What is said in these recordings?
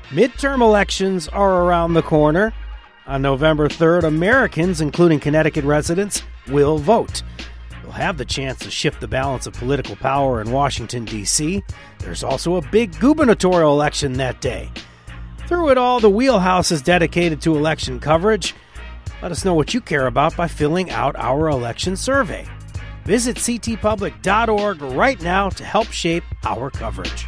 Midterm elections are around the corner. On November 3rd, Americans, including Connecticut residents, will vote. They'll have the chance to shift the balance of political power in Washington, D.C. There's also a big gubernatorial election that day. Through it all, the Wheelhouse is dedicated to election coverage. Let us know what you care about by filling out our election survey. Visit ctpublic.org right now to help shape our coverage.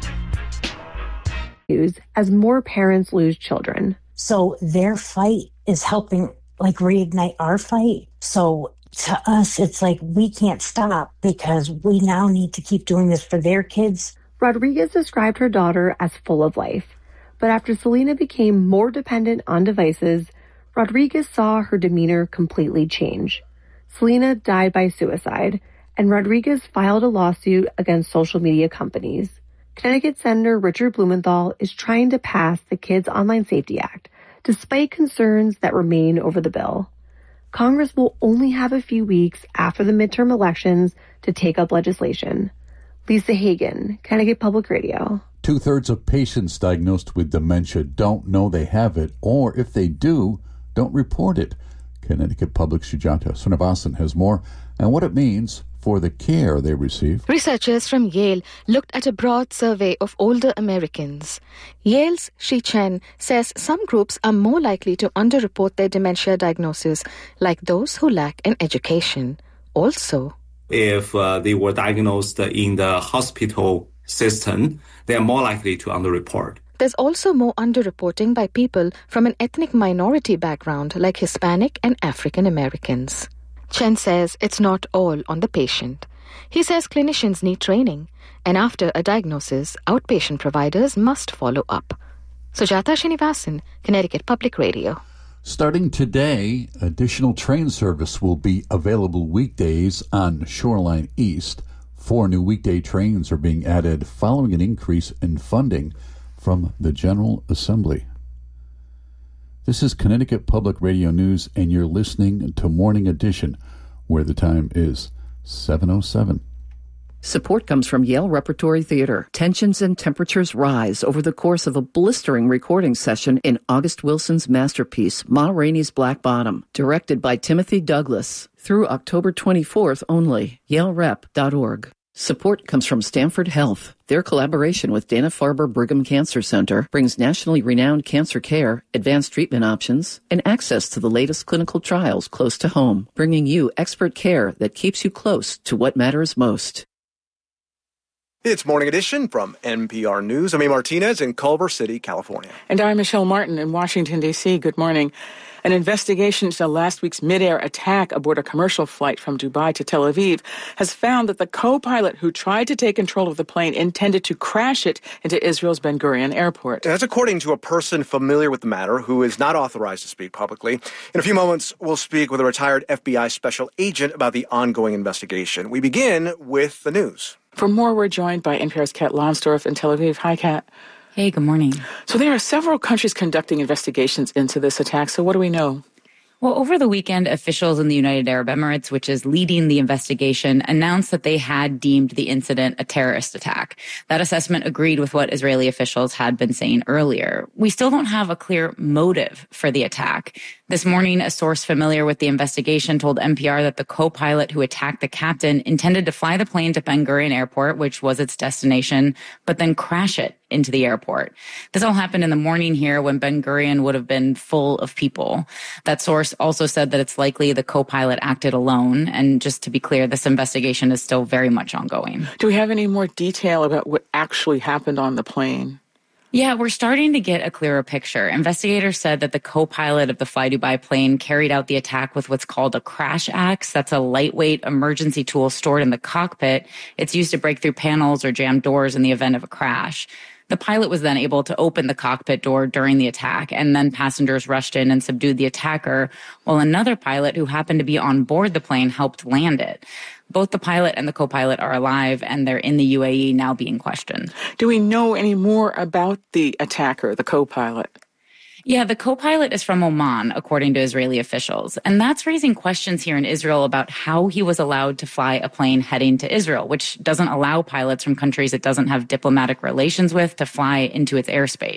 As more parents lose children. So their fight is helping reignite our fight. So to us, it's like we can't stop because we now need to keep doing this for their kids. Rodriguez described her daughter as full of life. But after Selena became more dependent on devices, Rodriguez saw her demeanor completely change. Selena died by suicide, and Rodriguez filed a lawsuit against social media companies. Connecticut Senator Richard Blumenthal is trying to pass the Kids Online Safety Act, despite concerns that remain over the bill. Congress will only have a few weeks after the midterm elections to take up legislation. Lisa Hagen, Connecticut Public Radio. 2/3 of patients diagnosed with dementia don't know they have it, or if they do, don't report it. Connecticut Public Sujata Srinivasan has more and what it means for the care they receive. Researchers from Yale looked at a broad survey of older Americans. Yale's Shi Chen says some groups are more likely to underreport their dementia diagnosis, like those who lack an education. Also, if they were diagnosed in the hospital system, they are more likely to underreport. There's also more underreporting by people from an ethnic minority background like Hispanic and African Americans. Chen says it's not all on the patient. He says clinicians need training, and after a diagnosis, outpatient providers must follow up. Sujata Srinivasan, Connecticut Public Radio. Starting today, additional train service will be available weekdays on Shoreline East. 4 new weekday trains are being added following an increase in funding from the General Assembly. This is Connecticut Public Radio News, and you're listening to Morning Edition, where the time is 7:07. Support comes from Yale Repertory Theater. Tensions and temperatures rise over the course of a blistering recording session in August Wilson's masterpiece, Ma Rainey's Black Bottom, directed by Timothy Douglas, through October 24th only. YaleRep.org. Support comes from Stanford Health. Their collaboration with Dana-Farber Brigham Cancer Center brings nationally renowned cancer care, advanced treatment options, and access to the latest clinical trials close to home, bringing you expert care that keeps you close to what matters most. It's Morning Edition from NPR News. I'm A. Martinez in Culver City, California. And I'm Michelle Martin in Washington, D.C. Good morning. An investigation into last week's midair attack aboard a commercial flight from Dubai to Tel Aviv has found that the co-pilot who tried to take control of the plane intended to crash it into Israel's Ben Gurion Airport. That's according to a person familiar with the matter who is not authorized to speak publicly. In a few moments, we'll speak with a retired FBI special agent about the ongoing investigation. We begin with the news. For more, we're joined by NPR's Kat Lonsdorf in Tel Aviv. Hi, Kat. Hey, good morning. So there are several countries conducting investigations into this attack. So what do we know? Well, over the weekend, officials in the United Arab Emirates, which is leading the investigation, announced that they had deemed the incident a terrorist attack. That assessment agreed with what Israeli officials had been saying earlier. We still don't have a clear motive for the attack. This morning, a source familiar with the investigation told NPR that the co-pilot who attacked the captain intended to fly the plane to Ben Gurion Airport, which was its destination, but then crash it into the airport. This all happened in the morning here when Ben Gurion would have been full of people. That source also said that it's likely the co-pilot acted alone. And just to be clear, this investigation is still very much ongoing. Do we have any more detail about what actually happened on the plane? Yeah, we're starting to get a clearer picture. Investigators said that the co-pilot of the Fly Dubai plane carried out the attack with what's called a crash axe. That's a lightweight emergency tool stored in the cockpit. It's used to break through panels or jam doors in the event of a crash. The pilot was then able to open the cockpit door during the attack, and then passengers rushed in and subdued the attacker, while another pilot who happened to be on board the plane helped land it. Both the pilot and the co-pilot are alive, and they're in the UAE now being questioned. Do we know any more about the attacker, the co-pilot? Yeah, the co-pilot is from Oman, according to Israeli officials. And that's raising questions here in Israel about how he was allowed to fly a plane heading to Israel, which doesn't allow pilots from countries it doesn't have diplomatic relations with to fly into its airspace.